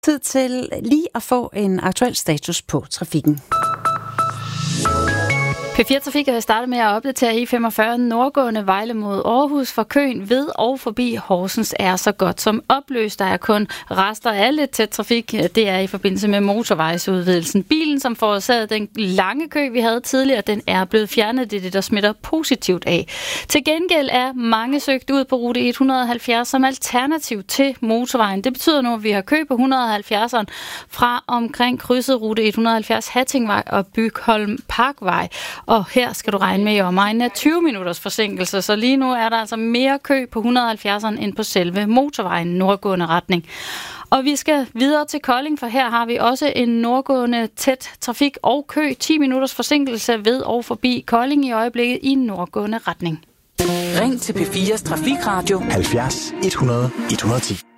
Tid til lige at få en aktuel status på trafikken. P4 Trafik har startet med at opdatere E45 nordgående Vejle mod Aarhus, for køen ved og forbi Horsens er så godt som opløst. Der er kun rester af lidt tæt trafik. Det er i forbindelse med motorvejsudvidelsen. Bilen, som forårsagede den lange kø, vi havde tidligere, den er blevet fjernet. Det er det, der smitter positivt af. Til gengæld er mange søgt ud på rute 170 som alternativ til motorvejen. Det betyder nu, at vi har kø på 170'eren fra omkring krydset rute 170 Hattingvej og Bygholm Parkvej. Og her skal du regne med i omegnen af 20 minutters forsinkelse, så lige nu er der altså mere kø på 170'eren end på selve motorvejen nordgående retning. Og vi skal videre til Kolding, for her har vi også en nordgående tæt trafik og kø. 10 minutters forsinkelse ved og forbi Kolding i øjeblikket i nordgående retning. Ring til P4's Trafikradio 70 100 110.